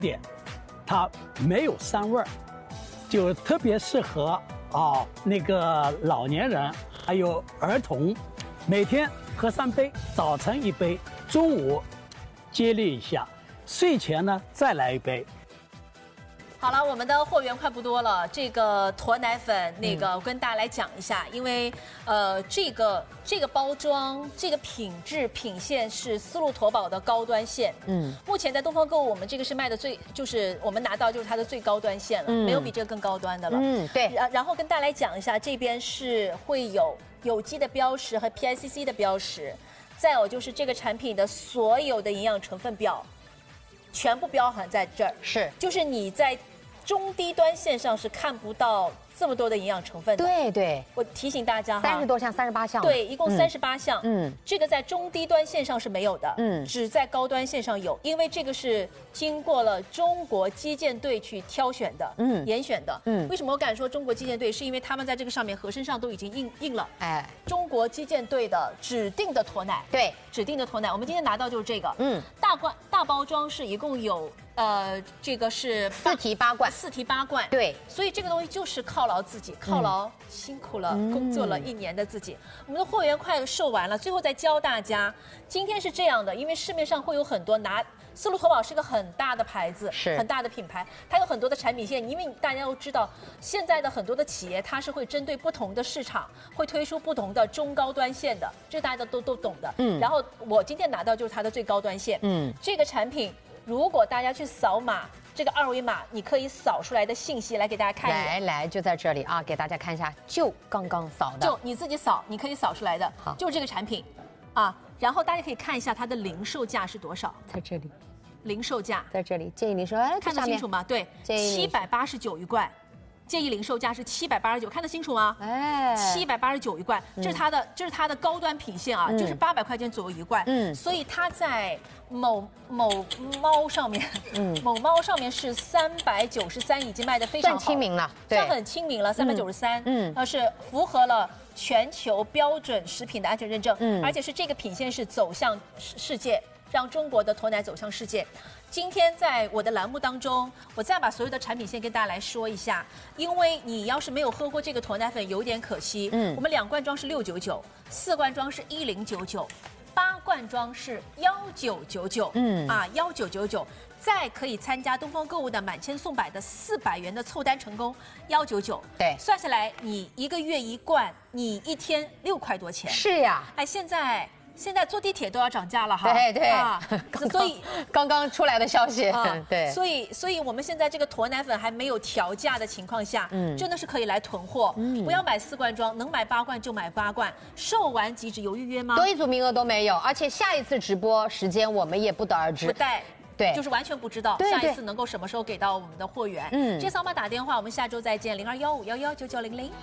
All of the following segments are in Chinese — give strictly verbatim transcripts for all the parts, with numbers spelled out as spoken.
点，它没有膻味儿，就特别适合啊那个老年人还有儿童，每天喝三杯，早晨一杯，中午接力一下，睡前呢再来一杯。 好了，我们的货源快不多了。这个驼奶粉，那个我跟大家来讲一下，因为呃，这个这个包装、这个品质品线是丝路驼宝的高端线。嗯，目前在东方购物，我们这个是卖的最，就是我们拿到就是它的最高端线了，嗯、没有比这个更高端的了。 嗯，对。 然然后跟大家来讲一下，这边是会有有机的标识和 P I C C 的标识，再有就是这个产品的所有的营养成分表，全部标含在这儿。 是， 就是你在中低端线上是看不到这么多的营养成分的。 对对， 我提醒大家哈， 三十多项，三十八项。 对，一共三十八项。 嗯， 这个在中低端线上是没有的，嗯，只在高端线上有，因为这个是经过了中国击剑队去挑选的，嗯，严选的。嗯，为什么我敢说中国击剑队？是因为他们在这个上面盒身上都已经印印了，哎，中国击剑队的指定的驼奶， 对， 指定的驼奶。我们今天拿到就是这个，嗯，大罐大包装是一共有。呃，这个是四提八罐， 四提八罐， 对， 所以这个东西就是犒劳自己，犒劳辛苦了、嗯、工作了一年的自己。我们的货源快售完了，最后再教大家，今天是这样的，因为市面上会有很多拿丝路驼宝是个很大的牌子， 是很大的品牌，它有很多的产品线，因为大家都知道，现在的很多的企业它是会针对不同的市场，会推出不同的中高端线的，这大家都都都懂的。嗯，然后我今天拿到就是它的最高端线，嗯，这个产品。如果大家去扫码这个二维码，你可以扫出来的信息来给大家看一眼。 来来，就在这里啊，给大家看一下，就刚刚扫的， 就你自己扫，你可以扫出来的，好，就是这个产品，啊，然后大家可以看一下它的零售价是多少， 在这里， 零售价在这里，建议零售，哎， 看得清楚吗？对，七百八十九一罐。建议零售价是七百八十九，看得清楚吗？哎，七百八十九一罐，这是它的，这是它的高端品线啊，嗯、就是八百块钱左右一罐。嗯，所以它在某某猫上面，嗯，某猫上面是三百九十三，已经卖得非常好， 算亲民了，对， 算很亲民了，三百九十三，嗯，那是符合了全球标准食品的安全认证，嗯，而且是这个品线是走向世界，让中国的驼奶走向世界。今天在我的栏目当中，我再把所有的产品线跟大家来说一下，因为你要是没有喝过这个驼奶粉，有点可惜。嗯，我们两罐装是六九九，四罐装是一零九九，八罐装是幺九九九。嗯，啊，幺九九九，再可以参加东方购物的满千送百的四百元的凑单成功，幺九九。 对， 算下来你一个月一罐，你一天六块多钱。 是呀， 哎，现在。现在坐地铁都要涨价了哈， 对对啊，所以刚刚出来的消息，啊、对， 所以所以我们现在这个驼奶粉还没有调价的情况下，嗯，真的是可以来囤货，嗯，不要买四罐装，能买八罐就买八罐，售完即止，有预约吗？ 多一组名额都没有，而且下一次直播时间我们也不得而知， 不带。 对， 就是完全不知道下一次能够什么时候给到我们的货源。嗯，这扫码打电话，我们下周再见，零二幺五幺幺九九零零。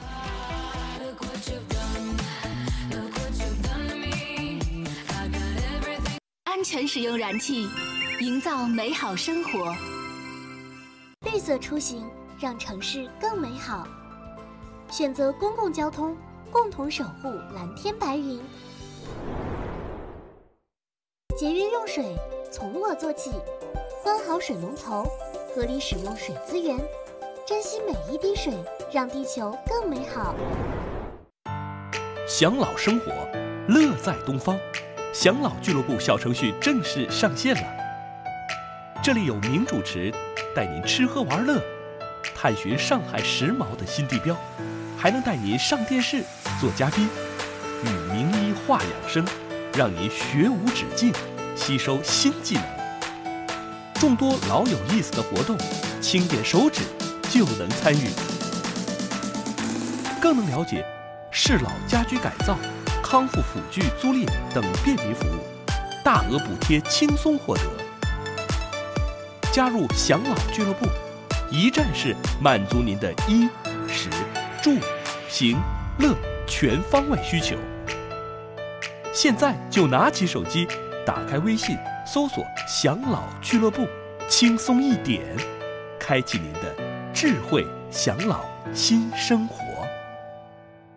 安全使用燃气，营造美好生活。 绿色出行，让城市更美好。选择公共交通，共同守护蓝天白云。节约用水，从我做起。关好水龙头，合理使用水资源，珍惜每一滴水，让地球更美好。 享老生活，乐在东方。享老俱乐部小程序正式上线了，这里有名主持带您吃喝玩乐，探寻上海时髦的新地标，还能带您上电视做嘉宾，与名医话养生，让您学无止境，吸收新技能。众多老有意思的活动，轻点手指就能参与，更能了解适老家居改造、康复辅具租赁等便民服务，大额补贴轻松获得。加入享老俱乐部，一站式满足您的衣食住行乐全方位需求。现在就拿起手机，打开微信，搜索享老俱乐部，轻松一点，开启您的智慧享老新生活。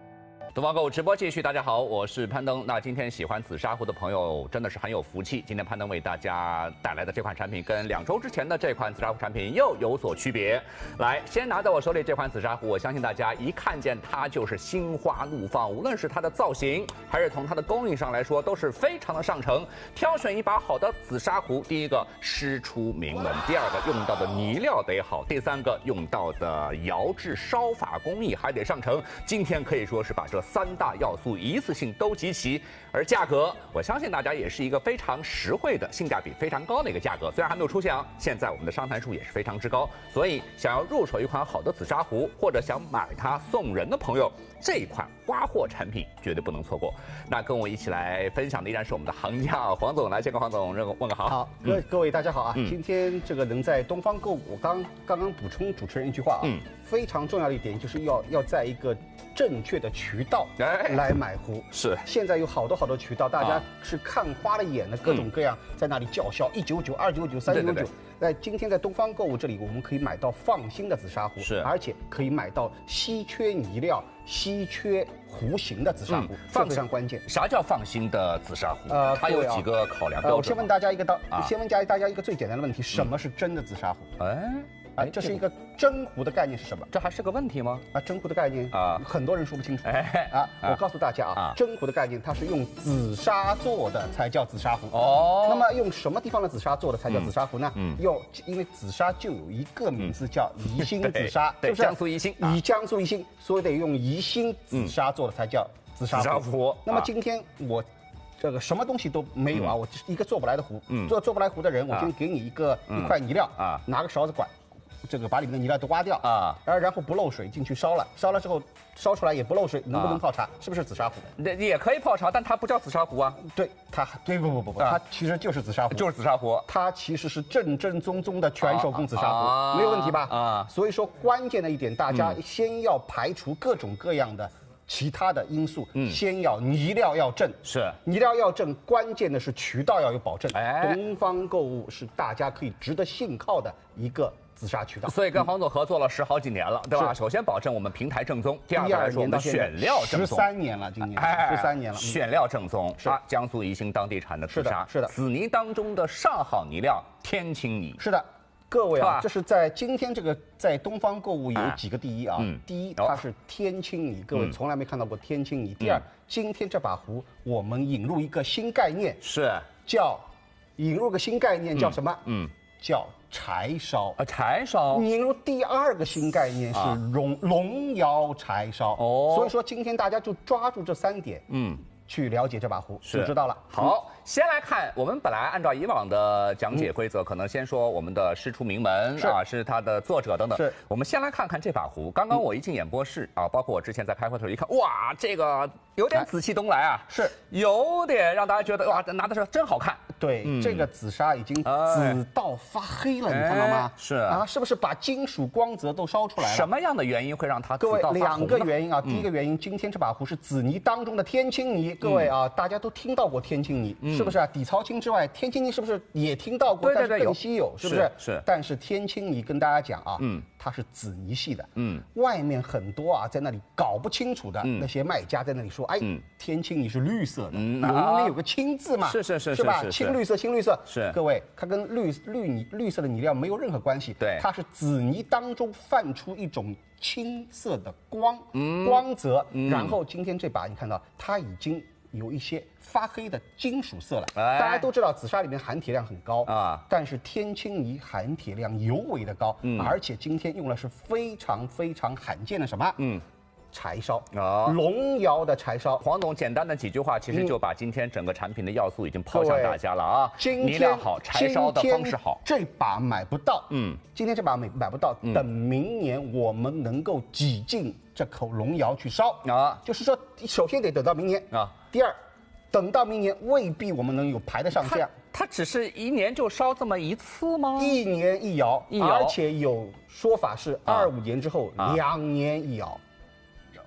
东方购物直播继续，大家好，我是攀登。那今天喜欢紫砂壶的朋友真的是很有福气。今天攀登为大家带来的这款产品跟两周之前的这款紫砂壶产品又有所区别。来，先拿在我手里这款紫砂壶，我相信大家一看见它就是心花怒放，无论是它的造型，还是从它的工艺上来说，都是非常的上乘。挑选一把好的紫砂壶，第一个师出名门，第二个用到的泥料得好，第三个用到的窑制烧法工艺还得上乘。今天可以说是把这三大要素一次性都集齐，而价格，我相信大家也是一个非常实惠的、性价比非常高的一个价格。虽然还没有出现啊，现在我们的商谈数也是非常之高，所以想要入手一款好的紫砂壶，或者想买它送人的朋友，这一款刮货产品绝对不能错过。那跟我一起来分享的依然是我们的行家黄总，来先跟黄总问个问个好。 好，各、嗯、各位大家好啊！ 嗯、 今天这个能在东方购物，我刚刚刚补充主持人一句话啊，嗯、非常重要的一点就是要要在一个正确的渠道来买壶。哎、 是， 现在有好多好多渠道，大家是看花了眼的，各种各样在那里叫嚣一九九、二九九、三九九。在今天在东方购物这里，我们可以买到放心的紫砂壶， 是， 而且可以买到稀缺泥料、稀缺壶型的紫砂壶，嗯、这非常关键。 啥叫放心的紫砂壶？呃，它有几个考量标准？ 呃，我先问大家一个道，啊、先问大家一个最简单的问题：什么是真的紫砂壶？ 哎。 哎，这是一个真壶的概念是什么？ 这还是个问题吗？ 啊，真壶的概念啊， 很多人说不清楚。 哎， 啊，我告诉大家啊，真壶的概念，它是用紫砂做的才叫紫砂壶。哦，那么用什么地方的紫砂做的才叫紫砂壶呢？嗯，要因为紫砂就有一个名字叫宜兴紫砂， 是不是？江苏宜兴， 以江苏宜兴，所以得用宜兴紫砂做的才叫紫砂壶。那么今天我。这个什么东西都没有啊，我一个做不来的壶，做做不来壶的人，我先给你一个一块泥料啊，拿个勺子管。这个把里面的泥料都刮掉啊，然后然后不漏水进去烧了，烧了之后烧出来也不漏水，能不能泡茶？是不是紫砂壶？ 那也可以泡茶，但它不叫紫砂壶啊。 对，它对不不不不，它其实就是紫砂壶， 就是紫砂壶。 它其实是正正宗宗的全手工紫砂壶，没有问题吧？啊，所以说关键的一点，大家先要排除各种各样的其他的因素，嗯，先要泥料要正， 是泥料要正，关键的是渠道要有保证。哎，东方购物是大家可以值得信靠的一个紫砂渠道， 所以跟黄总合作了十好几年了，对吧？首先保证我们平台正宗，第二个来说我们选料正宗， 十三年了，今年十三年了， 选料正宗，是江苏宜兴当地产的紫砂， 是的， 紫泥当中的上好泥料天青泥， 是的。各位啊，这是在今天这个在东方购物有几个第一啊。嗯、第一，它是天青泥，各位从来没看到过天青泥。嗯、第二，今天这把壶我们引入一个新概念， 是叫引入个新概念叫什么？嗯，叫柴烧啊，柴烧。 引入第二个新概念是龙龙窑柴烧。哦，所以说今天大家就抓住这三点，嗯。去了解这把壶就知道了。 好，先来看，我们本来按照以往的讲解规则，可能先说我们的师出名门啊，是它的作者等等。是，我们先来看看这把壶。刚刚我一进演播室啊，包括我之前在开会的时候一看，哇，这个有点紫气东来啊， 是有点让大家觉得哇，拿的是真好看。 对，这个紫砂已经紫到发黑了，你看到吗？ 是啊，是不是把金属光泽都烧出来了？ 什么样的原因会让它紫到发红呢？ 各位，两个原因啊。第一个原因，今天这把壶是紫泥当中的天青泥。各位啊，大家都听到过天青泥，是不是啊？底槽青之外，天青泥是不是也听到过？但是更稀有，是不是？ 是。 但是天青泥跟大家讲啊，嗯，它是紫泥系的，嗯，外面很多啊，在那里搞不清楚的那些卖家在那里说，哎，天青泥是绿色的，里面有个青字嘛， 是是是是吧？青绿色，青绿色是。 各位，它跟绿绿泥绿色的泥料没有任何关系， 对， 它是紫泥当中泛出一种青色的光光泽，然后今天这把你看到它已经有一些发黑的金属色了。大家都知道紫砂里面含铁量很高啊，但是天青泥含铁量尤为的高，而且今天用的是非常非常罕见的什么？嗯。柴烧啊，龙窑的柴烧。 黄总简单的几句话，其实就把今天整个产品的要素已经抛向大家了啊。泥料好，柴烧的方式好。 这把买不到，嗯，今天这把买买不到，等明年我们能够挤进这口龙窑去烧啊。就是说，首先得等到明年啊。第二，等到明年未必我们能有排得上这样。 它只是一年就烧这么一次吗？ 一年一窑， 一窑， 而且有说法是二五年之后两年一窑。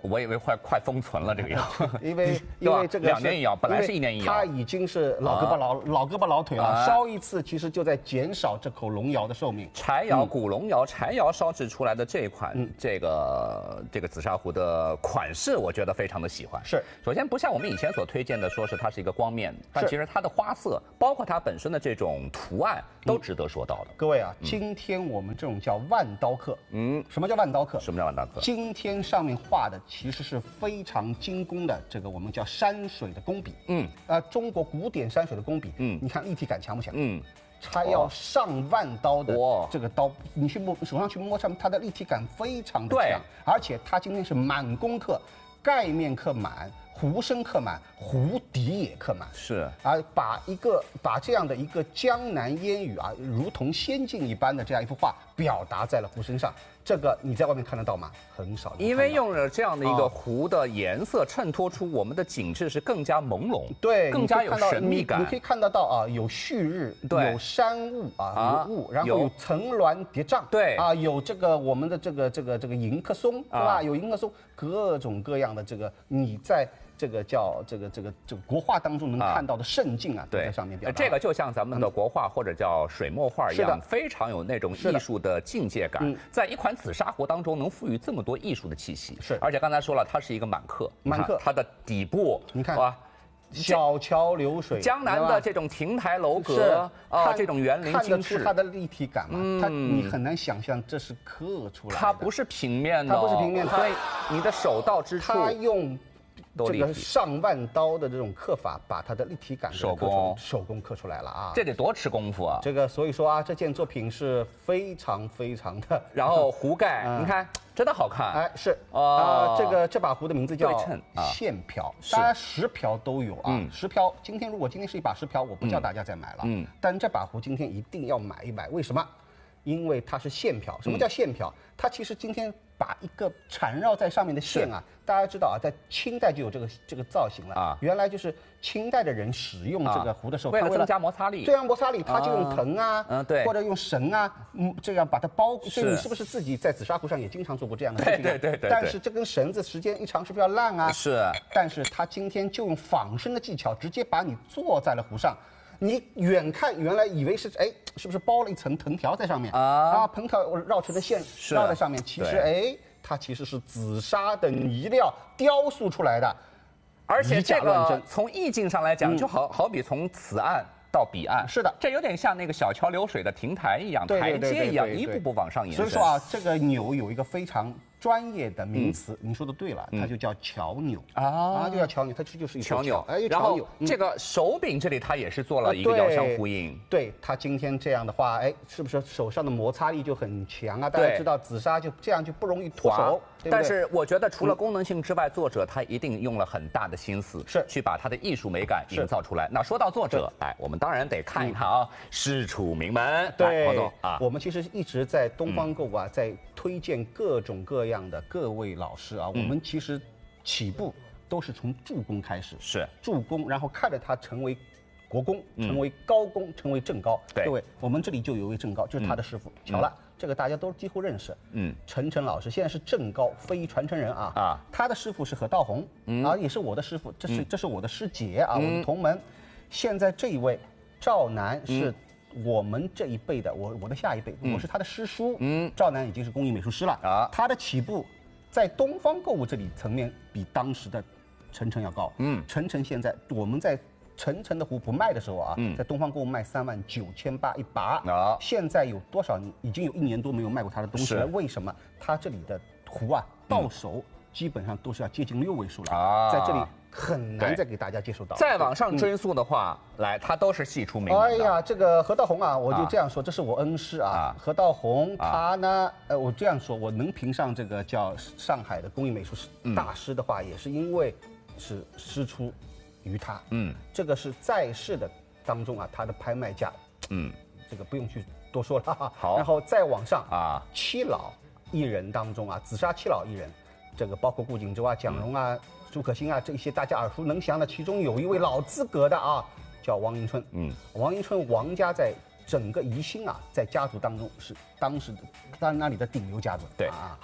我以为快快封存了这个药， 因为因为这个两年一药，本来是一年一药， 它已经是老胳膊老老胳膊老腿了，烧一次其实就在减少这口龙窑的寿命。 柴窑、古龙窑、柴窑烧制出来的这一款这个这个紫砂壶的款式，我觉得非常的喜欢。 是， 首先不像我们以前所推荐的，说是它是一个光面，但其实它的花色，包括它本身的这种图案，都值得说到的。 各位啊，今天我们这种叫万刀刻，嗯，什么叫万刀刻？ 什么叫万刀刻？ 今天上面画的其实是非常精工的，这个我们叫山水的工笔，嗯，呃，中国古典山水的工笔，嗯，你看立体感强不强？嗯。它要上万刀的这个刀，你去摸手上去摸，上面它的立体感非常的强，而且它今天是满工刻，盖面刻满，壶身刻满，壶底也刻满， 是， 而把一个把这样的一个江南烟雨啊，如同仙境一般的这样一幅画表达在了壶身上。这个你在外面看得到吗？很少。 因为用了这样的一个壶的颜色，衬托出我们的景致是更加朦胧， 对， 更加有神秘感。 你可以看得到啊，有旭日，有山雾啊，有雾，然后有层峦叠嶂， 对啊，有这个我们的这个这个这个迎客松，对吧？有迎客松，各种各样的这个你在。这个叫这个这个这个国画当中能看到的盛境啊，都在上面表达。 这个就像咱们的国画或者叫水墨画一样，非常有那种艺术的境界感，在一款紫砂壶当中能赋予这么多艺术的气息。 是， 而且刚才说了，它是一个满刻， 满刻， 它的底部你看哇。小桥流水， 江南的这种亭台楼阁啊，这种园林看得出它的立体感嘛？它你很难想象这是刻出来的， 它不是平面的， 它不是平面， 所以你的手到之处， 它用。这个上万刀的这种刻法，把它的立体感手工手工刻出来了啊！ 这得多吃功夫啊！ 这个所以说啊，这件作品是非常非常的。 然后壶盖，你看真的好看。 哎，是啊，这个这把壶的名字叫线瓢，当然石瓢都有啊。石瓢，今天如果今天是一把石瓢，我不叫大家再买了。嗯，但这把壶今天一定要买一买，为什么？因为它是线瓢。什么叫线瓢？它其实今天把一个缠绕在上面的线啊，大家知道啊，在清代就有这个这个造型了啊。原来就是清代的人使用这个壶的时候， 为了增加摩擦力， 这样摩擦力，他就用藤啊，嗯对，或者用绳啊，嗯，这样把它包。所以你是不是自己在紫砂壶上也经常做过这样的事情？ 对对对。 但是这根绳子时间一长是不是要烂啊？ 是。 但是他今天就用仿生的技巧，直接把你坐在了壶上。你远看原来以为是哎，是不是包了一层藤条在上面啊？啊，藤条绕成的线绕在上面，其实哎，它其实是紫砂的泥料雕塑出来的， 而且这个从意境上来讲，就好好比从此岸到彼岸， 是的， 这有点像那个小桥流水的亭台一样，台阶一样，一步步往上延伸。 所以说啊，这个钮有一个非常专业的名词，您说的对了，它就叫桥钮啊，啊，就叫桥钮，它这就是一桥钮。 哎， 然后这个手柄这里它也是做了一个遥相呼应。 对，它今天这样的话，哎，是不是手上的摩擦力就很强啊？大家知道紫砂就这样就不容易脱手。 但是我觉得除了功能性之外，作者他一定用了很大的心思， 是去把他的艺术美感营造出来。那说到作者，哎，我们当然得看一看啊，师出名门。 对，王总啊，我们其实一直在东方购物啊，在推荐各种各样的各位老师啊，我们其实起步都是从助攻开始， 是助攻，然后看着他成为国公，成为高公，成为正高。各位，我们这里就有一位正高，就是他的师傅，巧了。这个大家都几乎认识，嗯，陈晨老师现在是正高非传承人啊，啊，他的师傅是何道红，嗯，啊，也是我的师傅，这是这是我的师姐啊，我的同门。现在这一位赵楠是我们这一辈的，我我的下一辈，我是他的师叔，嗯，赵楠已经是工艺美术师了啊，他的起步在东方购物这里层面比当时的陈晨要高，嗯，陈晨现在我们在。陈晨的壶不卖的时候啊，嗯、在东方购物卖三万九千八一把啊，现在有多少？已经有一年多没有卖过他的东西了。为什么？他这里的壶啊，到手基本上都是要接近六位数了啊，在这里很难再给大家接受到。 再往上追溯的话，嗯、来，他都是系出名门。 哎呀，这个何道红啊，我就这样说，这是我恩师啊。啊何道红他呢，呃，我这样说，我能评上这个叫上海的工艺美术大师的话，嗯、也是因为是师出。于他，嗯，这个是在世的当中啊，他的拍卖价，嗯，这个不用去多说了。 好， 然后再往上啊，七老艺人当中啊，紫砂七老艺人，这个包括顾景舟啊、蒋荣啊、朱可欣啊，这些大家耳熟能详的，其中有一位老资格的啊，叫王迎春，嗯，王迎春王家在整个宜兴啊，在家族当中是当时的他那里的顶流家族。 对啊，好，哎。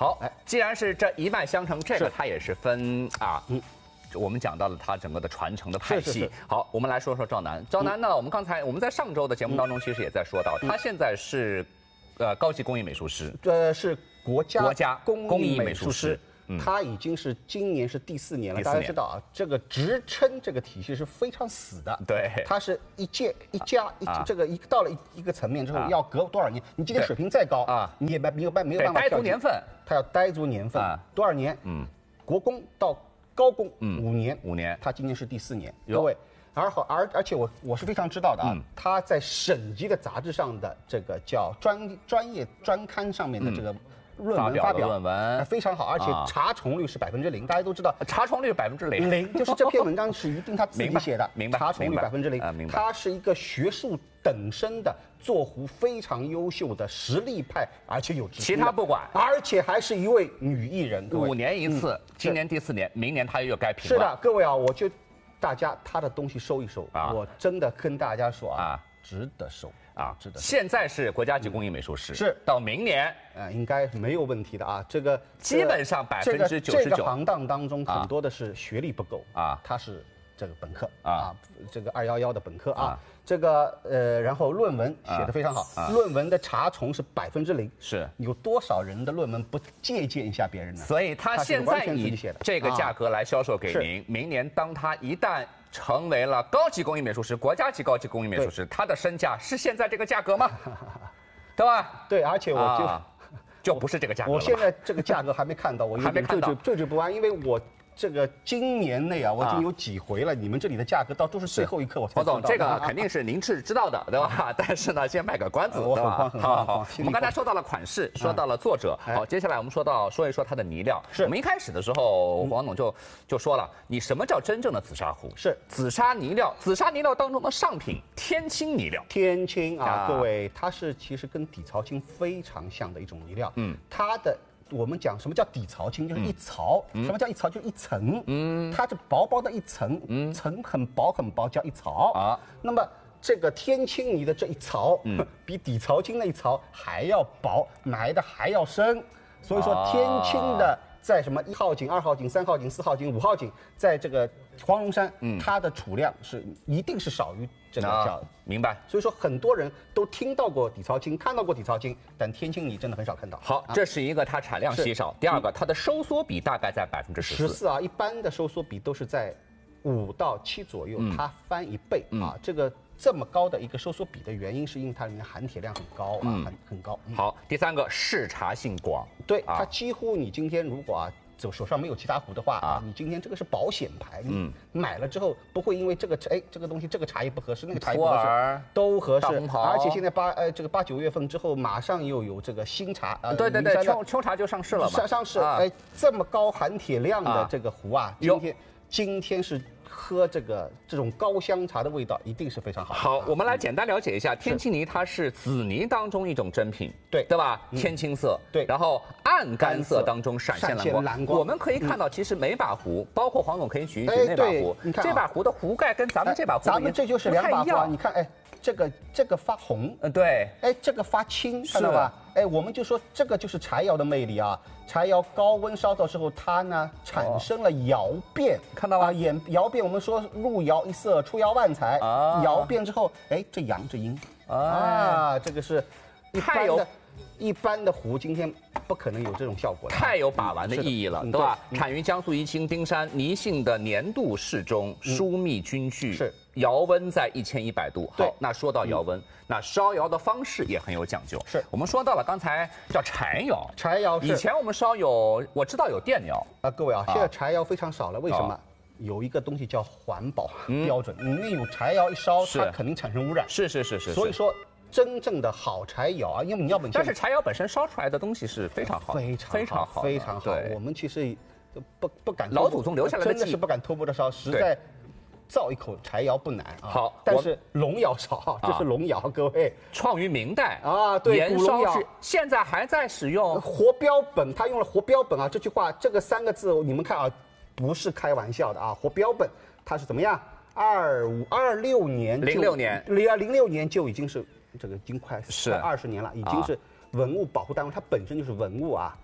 既然是这一脉相承，这个它也是分啊，嗯。我们讲到了它整个的传承的派系。好，我们来说说赵楠。赵楠呢，嗯、我们刚才我们在上周的节目当中其实也在说到，嗯、他现在是呃高级工艺美术师， 呃是国家国家工艺美术师。 嗯、他已经是今年是第四年了，大家知道啊，这个职称这个体系是非常死的。 对， 他是一届一家一、啊、这个一到了一一个层面之后，啊、要隔多少年？你今天水平再高啊，你也没没有办没有办法待足年份， 他要待足年份，啊、多少年？嗯，国工到高工嗯五年， 五年， 他今年是第四年，各位。而好，而而且我我是非常知道的啊，嗯、他在省级的杂志上的这个叫专专业专刊上面的这个。嗯论文发表论文非常好，而且查重率是百分之零，大家都知道， 查重率百分之零， 零就是这篇文章是一定他自己写的， 明白？ 查重率百分之零， 明白？ 他是一个学术等身的做壶非常优秀的实力派，而且有其他不管， 而且还是一位女艺人， 五年一次，嗯、今年第四年，明年她又该评了。 是的，各位啊，我就大家他的东西收一收啊，我真的跟大家说啊，啊值得收。啊， 是的。现在是国家级工艺美术师， 是到明年， 呃，应该没有问题的啊。这个基本上百分之九十九。 这个行当当中很多的是学历不够啊，他是这个本科啊，这个二幺幺的本科啊，这个呃，然后论文写得非常好，论文的查重是百分之零， 是有多少人的论文不借鉴一下别人呢？ 所以他现在以这个价格来销售给您，明年当他一旦成为了高级工艺美术师，国家级高级工艺美术师，他的身价是现在这个价格吗？对吧？ 对，而且我就、啊、 就不是这个价格了。 我现在这个价格还没看到，我有点惴惴惴惴不安，因为我。这个今年内啊，我已经有几回了，啊、你们这里的价格到都是最后一刻我才知道。 黄总，这个肯定是您是知道的，对吧？但是呢，先卖个关子， 我很慌，很好好。我们刚才说到了款式，说到了作者，好，接下来我们说到说一说它的泥料。 是我们一开始的时候，黄总就就说了，你什么叫真正的紫砂壶？ 是紫砂泥料，紫砂泥料当中的上品天青泥料。 天青啊，各位，它是其实跟底槽青非常像的一种泥料。嗯，它的。我们讲什么叫底槽青，就是一槽。嗯、什么叫一槽？就是一层。嗯，它是薄薄的一层，嗯，层很薄很薄，叫一槽啊。那么这个天青泥的这一槽，嗯，比底槽青那一槽还要薄，埋的还要深。所以说天青的在什么一号井、二号井、三号井、四号井、五号井，在这个黄龙山，嗯，它的储量是一定是少于这个叫、啊、 明白。 所以说很多人都听到过底槽青，看到过底槽青，但天青泥真的很少看到。 好，这是一个它产量稀少。第二个，它的收缩比大概在百分之十四啊，一般的收缩比都是在五到七左右，嗯、它翻一倍、嗯、啊。这个这么高的一个收缩比的原因，是因为它里面含铁量很高啊，嗯、很很高。 嗯、好，第三个视察性广， 对、啊、它几乎你今天如果啊。手手上没有其他壶的话啊，你今天这个是保险牌，你买了之后不会因为这个哎这个东西这个茶叶不合适，那个茶叶不合适，都合适。而且现在八呃这个八九月份之后，马上又有这个新茶， 呃对对对，秋秋茶就上市了嘛， 上上市哎这么高含铁量的这个壶啊，今天今天是。喝这个这种高香茶的味道一定是非常好。 好，我们来简单了解一下，天青泥它是紫泥当中一种珍品， 对对吧？天青色， 对， 然后暗干色当中闪现蓝光。蓝光，我们可以看到，其实每把壶，包括黄总可以举一举那把壶， 你看这把壶的壶盖跟咱们这把壶咱们这就是两把壶，你看，哎。这个这个发红， 嗯，对， 哎，这个发青，看到吧？哎，我们就说这个就是柴窑的魅力啊！柴窑高温烧造之后，它呢产生了窑变， 看到吗？ 眼窑变，我们说入窑一色，出窑万彩啊！窑变之后，哎，这阳这阴啊，这个是一般的。一般的壶今天不可能有这种效果的， 太有把玩的意义了，对吧？产于江苏宜兴丁山，泥性的粘度适中，疏密均匀， 是窑温在一千一百度。好，那说到窑温，那烧窑的方式也很有讲究。 是我们说到了刚才叫柴窑， 柴窑以前我们烧有，我知道有电窑啊，各位啊，现在柴窑非常少了，为什么？有一个东西叫环保标准，里面有柴窑一烧，它肯定产生污染。 是是是是， 所以说。真正的好柴窑啊，因为你要本但是柴窑本身烧出来的东西是非常好， 非常非常好， 非常好。我们其实不不敢老祖宗留下来的， 真的是不敢偷摸着烧，实在造一口柴窑不难啊。 好， 但是龙窑烧，这是龙窑，各位创于明代啊，对，古龙窑现在还在使用。 活标本，他用了活标本啊，这句话这个三个字你们看啊，不是开玩笑的啊，活标本它是怎么样？二五二六年， 零六年， 零零六年就已经是。这个已经快是二十年了，已经是文物保护单位，它本身就是文物啊。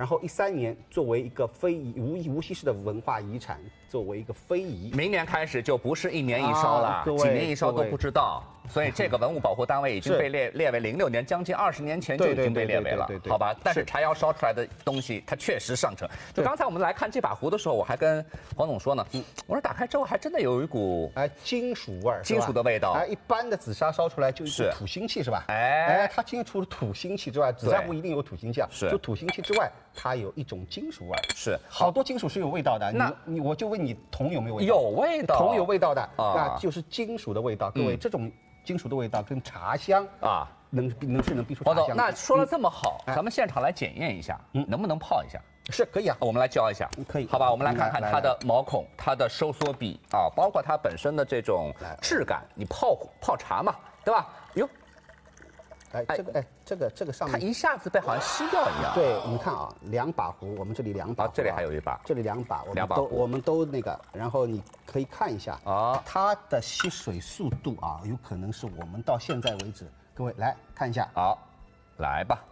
然后一三年作为一个非遗无无锡市的文化遗产，作为一个非遗， 明年开始就不是一年一烧了， 啊、 几年一烧都不知道。所以这个文物保护单位已经被列列为零六年，将近二十年前就已经被列为了，好吧？但是柴窑烧出来的东西，它确实上乘。就刚才我们来看这把壶的时候，我还跟黄总说呢，嗯、我说打开之后还真的有一股哎金属味儿， 金属的味道。 哎，一般的紫砂烧出来就是土腥气是吧？哎哎，它今天除了土腥气之外，紫砂壶一定有土腥气啊。 是， 就土腥气之外，它有一种金属味儿。 是， 好多金属是有味道的。那你我就问你，铜有没有味道？ 有味道， 铜有味道的，那就是金属的味道。各位，这种。金属的味道跟茶香啊，能能是能逼出茶香。 黄总，那说了这么好，嗯、咱们现场来检验一下，嗯，能不能泡一下？ 是可以啊， 我们来教一下， 可以， 好吧？我们来看看它的毛孔、它的收缩比啊，包括它本身的这种质感。你泡泡茶嘛，对吧？哟， 哎，这个哎，这个这个上面它一下子被好像吸掉一样。 对，你看啊，两把壶，我们这里两把， 啊，这里还有一把， 这里两把， 两把都我们都那个，然后你可以看一下啊，它的吸水速度啊，有可能是我们到现在为止，各位来看一下， 好，来吧，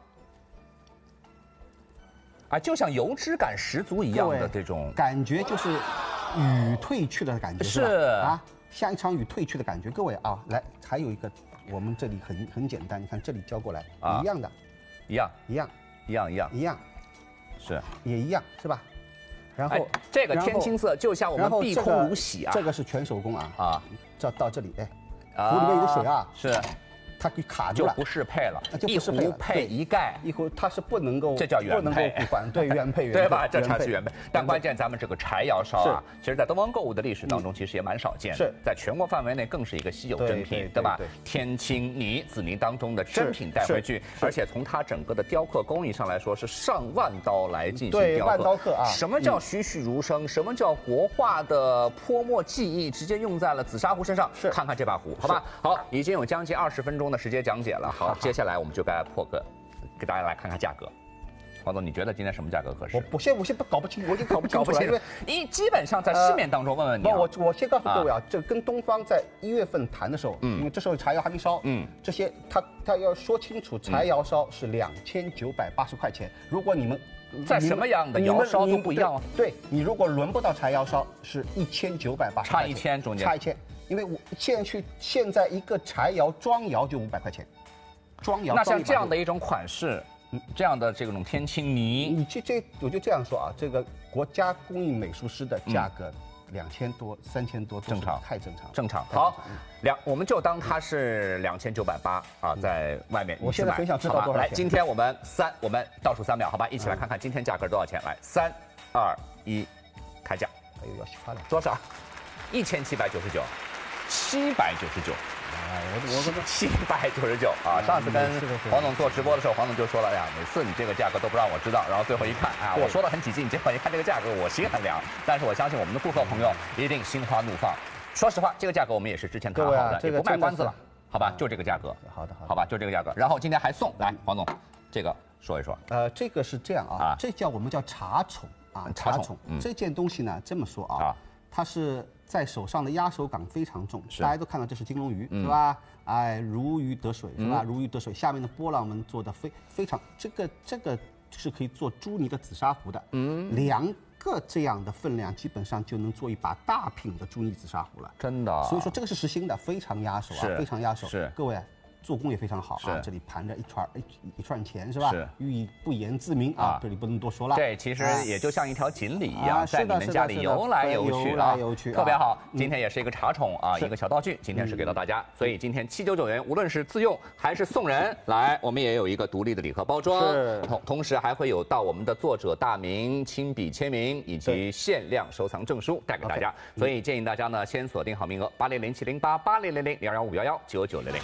啊，就像油脂感十足一样的这种感觉，就是雨退去的感觉， 是啊，像一场雨退去的感觉。各位啊，来，还有一个。我们这里很很简单，你看这里交过来，啊、一样的， 一样一样一样一样一样， 是也一样是吧？然后、哎、 这个天青色就像我们碧空如洗啊， 这个是全手工啊啊，这到这里哎， 啊、 壶里面有水啊， 是。 它给卡住了， 就不适配了， 就不适配了。 一壶配一盖， 一壶它是不能够， 这叫原配， 对原配， 对吧？这才是原配。但关键咱们这个柴窑烧啊，其实在东方购物的历史当中，其实也蛮少见的， 是在全国范围内更是一个稀有珍品，对吧？天青泥紫泥当中的珍品带回去，而且从它整个的雕刻工艺上来说，是上万刀来进行雕刻。 对，万刀刻啊！ 什么叫栩栩如生？什么叫国画的泼墨技艺？直接用在了紫砂壶身上。 是， 看看这把壶，好吧？好，已经有将近二十分钟的时间讲解了。好，接下来我们就该破个，给大家来看看价格。黄总，你觉得今天什么价格合适？ 我我现我现在搞不清，我已经搞不清楚了，因为你基本上在市面当中问问你、啊。 不、呃，我我先告诉各位啊，这跟东方在一月份谈的时候，嗯，因为这时候柴窑还没烧，嗯，这些他他要说清楚，柴窑烧是两千九百八十块钱。如果你们在什么样的窑烧都不一样啊？ 对, 对你如果轮不到柴窑烧，是一千九百八十， 差一千中间差一千，因为我现在去现在一个柴窑装窑就五百块钱。装窑那像这样的一种款式，嗯，这样的这种天青泥， 你这这我就这样说啊，这个国家工艺美术师的价格两千多、三千多， 正常， 太正常， 正常。好，两我们就当它是两千九百八啊，在外面我现在很想知道多少钱。 来，今天我们三，我们倒数三秒，好吧，一起来看看今天价格多少钱。来，三、二、一，开价。 哎呦，要花了多少？一千七百九十九，七百九十九。 哎，我我七百九十九啊！上次跟黄总做直播的时候，黄总就说了：“哎呀，每次你这个价格都不让我知道。”然后最后一看，啊，我说的很起劲，结果一看这个价格，我心很凉。但是我相信我们的顾客朋友一定心花怒放。说实话，这个价格我们也是之前看好的，也不卖关子了，好吧？就这个价格。 好的，好的， 好吧，就这个价格。然后今天还送来，黄总，这个说一说。 呃，这个是这样啊，这叫我们叫茶宠啊，茶宠。这件东西呢，这么说啊，它是。在手上的压手感非常重，大家都看到这是金龙鱼，是吧？哎，如鱼得水，是吧？如鱼得水，下面的波浪纹做的非非常，这个这个是可以做朱泥的紫砂壶的，嗯，两个这样的分量，基本上就能做一把大品的朱泥紫砂壶了， 真的。 所以说这个是实心的，非常压手啊，非常压手。 是， 各位。做工也非常好啊，这里盘着一串一一串钱是吧？是，寓意不言自明啊，这里不能多说了。 这其实也就像一条锦鲤一样，在你们家里游来游去啊，特别好。今天也是一个茶宠啊，一个小道具，今天是给到大家。所以今天七九九元，无论是自用还是送人，来我们也有一个独立的礼盒包装，同同时还会有到我们的作者大名、亲笔签名以及限量收藏证书带给大家。所以建议大家呢，先锁定好名额，八零零七零八八零零零零幺五幺幺九九零零。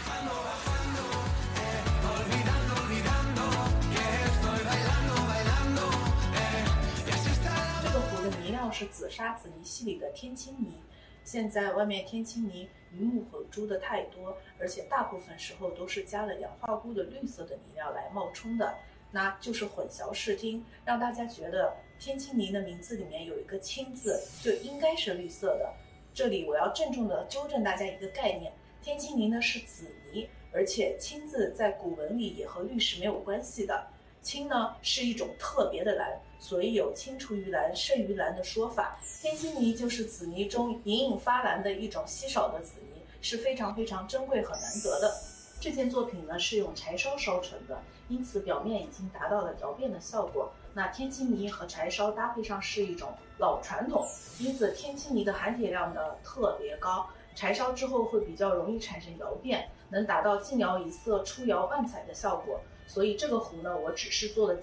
是紫砂紫泥系里的天青泥，现在外面天青泥鱼目混珠的太多，而且大部分时候都是加了氧化钴的绿色的泥料来冒充的，那就是混淆视听，让大家觉得天青泥的名字里面有一个青字，就应该是绿色的。这里我要郑重的纠正大家一个概念，天青泥呢是紫泥，而且青字在古文里也和绿是没有关系的。 青呢是一种特别的蓝，所以有青出于蓝胜于蓝的说法。天青泥就是紫泥中隐隐发蓝的一种稀少的紫泥，是非常非常珍贵和难得的。这件作品呢是用柴烧烧成的，因此表面已经达到了窑变的效果。那天青泥和柴烧搭配上是一种老传统，因此天青泥的含铁量呢特别高，柴烧之后会比较容易产生窑变，能达到进窑一色出窑万彩的效果。所以这个壶呢，我只是做了